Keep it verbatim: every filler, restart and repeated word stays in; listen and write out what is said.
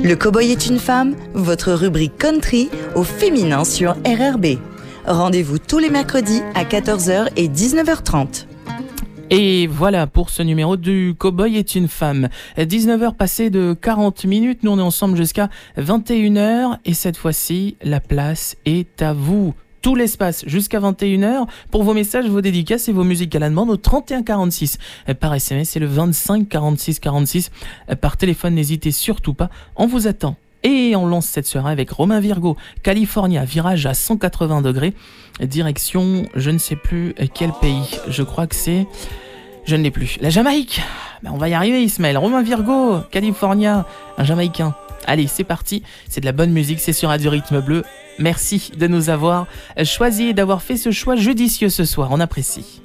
Le Cowboy est une femme, votre rubrique country au féminin sur R R B. Rendez-vous tous les mercredis à quatorze heures et dix-neuf heures trente. Et voilà pour ce numéro du Cowboy est une femme. dix-neuf heures passées de quarante minutes, nous on est ensemble jusqu'à vingt et une heures et cette fois-ci, la place est à vous. Tout l'espace jusqu'à vingt et une heures pour vos messages, vos dédicaces et vos musiques à la demande au trente et un quarante-six. Par S M S, c'est le vingt-cinq quarante-six quarante-six. Par téléphone, n'hésitez surtout pas, on vous attend. Et on lance cette soirée avec Romain Virgo, California, virage à cent quatre-vingts degrés, direction je ne sais plus quel pays, je crois que c'est, je ne l'ai plus, la Jamaïque. Ben on va y arriver Ismaël, Romain Virgo, California, un Jamaïcain. Allez, c'est parti, c'est de la bonne musique, c'est sur Radio Rythme Bleu. Merci de nous avoir choisi et d'avoir fait ce choix judicieux ce soir, on apprécie.